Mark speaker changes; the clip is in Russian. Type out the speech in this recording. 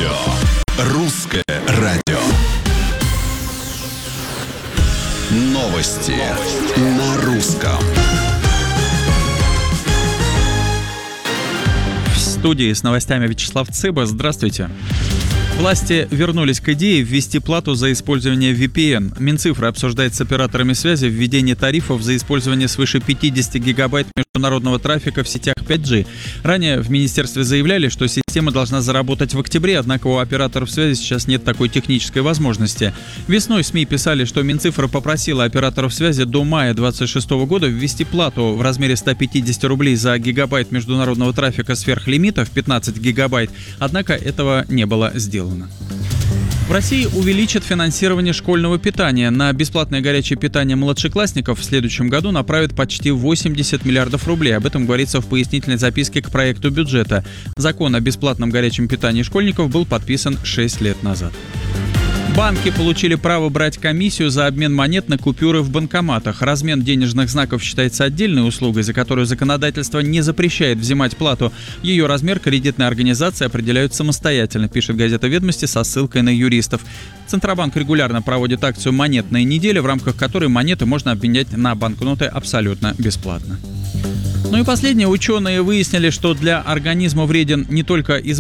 Speaker 1: радио. Русское радио. Новости на русском.
Speaker 2: В студии с новостями Вячеслав Цыба. Здравствуйте. Власти вернулись к идее ввести плату за использование VPN. Минцифры обсуждает с операторами связи введение тарифов за использование свыше 50 гигабайт международного трафика в сетях 5G. Ранее в министерстве заявляли, что система должна заработать в октябре, однако у операторов связи сейчас нет такой технической возможности. Весной СМИ писали, что Минцифра попросила операторов связи до мая 2026 года ввести плату в размере 150 рублей за гигабайт международного трафика сверхлимита в 15 гигабайт, однако этого не было сделано. В России увеличат финансирование школьного питания. На бесплатное горячее питание младшеклассников в следующем году направят почти 80 миллиардов рублей. Об этом говорится в пояснительной записке к проекту бюджета. Закон о бесплатном горячем питании школьников был подписан 6 лет назад. Банки получили право брать комиссию за обмен монет на купюры в банкоматах. Размен денежных знаков считается отдельной услугой, за которую законодательство не запрещает взимать плату. Ее размер кредитные организации определяют самостоятельно, пишет газета «Ведомости» со ссылкой на юристов. Центробанк регулярно проводит акцию «Монетная неделя», в рамках которой монеты можно обменять на банкноты абсолютно бесплатно. Ну и последнее. Ученые выяснили, что для организма вреден не только избыток